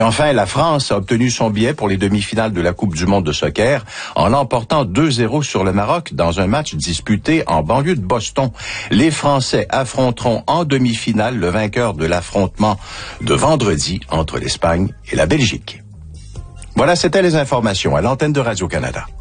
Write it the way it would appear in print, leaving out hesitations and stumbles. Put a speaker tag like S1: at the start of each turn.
S1: Enfin, la France a obtenu son billet pour les demi-finales de la Coupe du monde de soccer en l'emportant 2-0 sur le Maroc dans un match disputé en banlieue de Boston. Les Français affronteront en demi-finale le vainqueur de l'affrontement de vendredi entre l'Espagne et la Belgique. Voilà, c'était les informations à l'antenne de Radio-Canada.